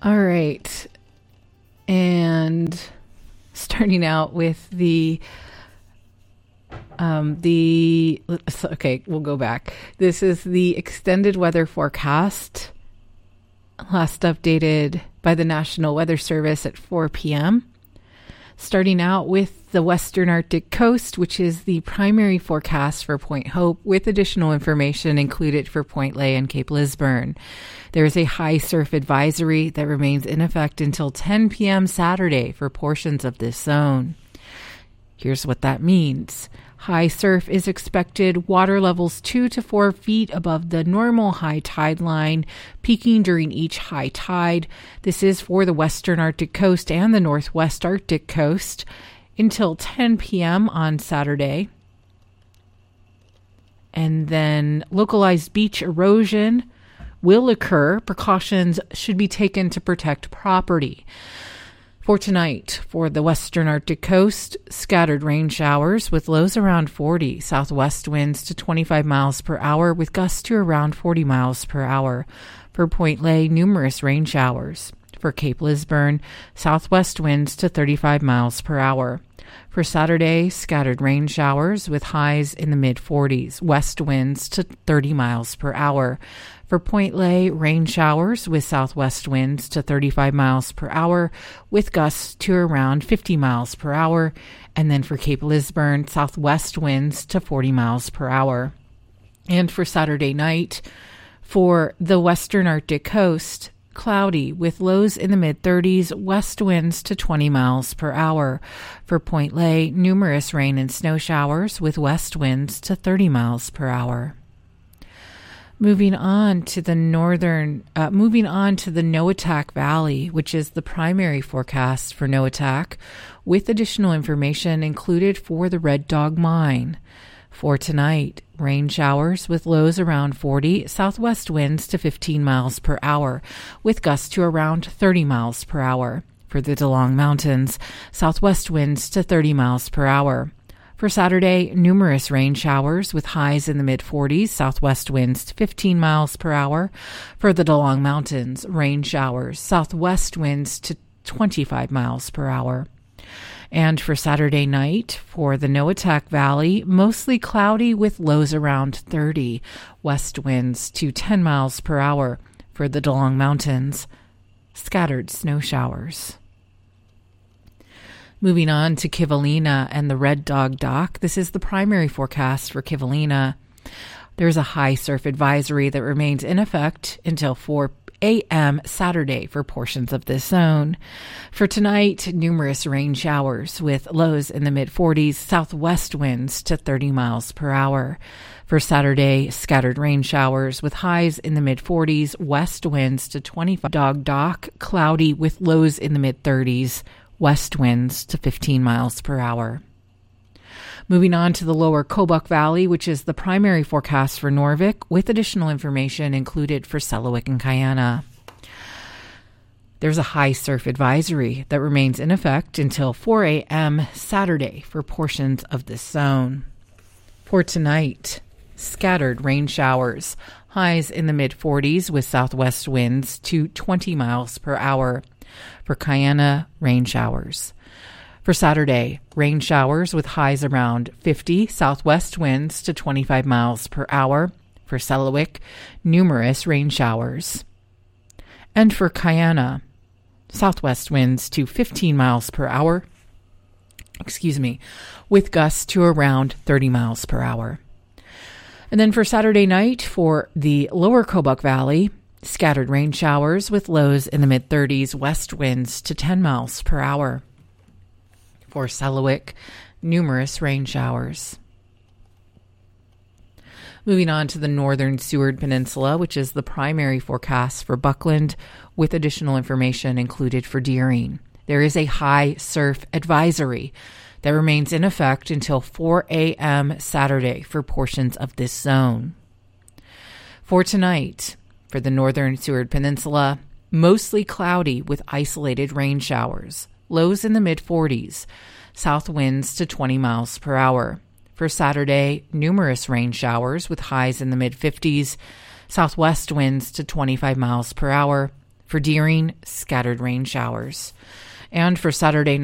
All right. And starting out with okay, we'll go back. This is the extended weather forecast, last updated by the National Weather Service at 4 p.m. Starting out with the Western Arctic coast, which is the primary forecast for Point Hope, with additional information included for Point Lay and Cape Lisburne. There is a high surf advisory that remains in effect until 10 p.m. Saturday for portions of this zone. Here's what that means. High surf is expected, water levels 2 to 4 feet above the normal high tide line, peaking during each high tide. This is for the Western Arctic coast and the Northwest Arctic coast until 10 p.m. on Saturday. And then localized beach erosion will occur. Precautions should be taken to protect property. For tonight, for the Western Arctic coast, scattered rain showers with lows around 40, southwest winds to 25 miles per hour with gusts to around 40 miles per hour. For Point Lay, numerous rain showers. For Cape Lisburne, southwest winds to 35 miles per hour. For Saturday, scattered rain showers with highs in the mid-40s, west winds to 30 miles per hour. For Point Lay, rain showers with southwest winds to 35 miles per hour with gusts to around 50 miles per hour. And then for Cape Lisburne, southwest winds to 40 miles per hour. And for Saturday night, for the Western Arctic coast, cloudy with lows in the mid-30s, west winds to 20 miles per hour. For Point Lay, numerous rain and snow showers with west winds to 30 miles per hour. Moving on to the Noatak Valley, which is the primary forecast for Noatak, with additional information included for the Red Dog Mine. For tonight, rain showers with lows around 40, southwest winds to 15 miles per hour, with gusts to around 30 miles per hour. For the DeLong Mountains, southwest winds to 30 miles per hour. For Saturday, numerous rain showers with highs in the mid-40s, southwest winds to 15 miles per hour. For the DeLong Mountains, rain showers, southwest winds to 25 miles per hour. And for Saturday night, for the Noatak Valley, mostly cloudy with lows around 30, west winds to 10 miles per hour. For the DeLong Mountains, scattered snow showers. Moving on to Kivalina and the Red Dog Dock. This is the primary forecast for Kivalina. There's a high surf advisory that remains in effect until 4 a.m. Saturday for portions of this zone. For tonight, numerous rain showers with lows in the mid-40s, southwest winds to 30 miles per hour. For Saturday, scattered rain showers with highs in the mid-40s, west winds to 25. Dog Dock, cloudy with lows in the mid-30s, west winds to 15 miles per hour. Moving on to the lower Kobuk Valley, which is the primary forecast for Norvik, with additional information included for Selawik and Kayana. There's a high surf advisory that remains in effect until 4 a.m. Saturday for portions of this zone. For tonight, scattered rain showers, highs in the mid-40s with southwest winds to 20 miles per hour. For Kayana, rain showers. For Saturday, rain showers with highs around 50, southwest winds to 25 miles per hour. For Selawik, numerous rain showers. And for Kayana, southwest winds to 15 miles per hour, with gusts to around 30 miles per hour. And then for Saturday night, for the lower Kobuk Valley, scattered rain showers with lows in the mid-30s, west winds to 10 miles per hour. For Selawik, numerous rain showers. Moving on to the northern Seward Peninsula, which is the primary forecast for Buckland, with additional information included for Deering. There is a high surf advisory that remains in effect until 4 a.m. Saturday for portions of this zone. For tonight, for the northern Seward Peninsula, mostly cloudy with isolated rain showers, lows in the mid-40s, south winds to 20 miles per hour. For Saturday, numerous rain showers with highs in the mid-50s, southwest winds to 25 miles per hour. For Deering, scattered rain showers. And for Saturday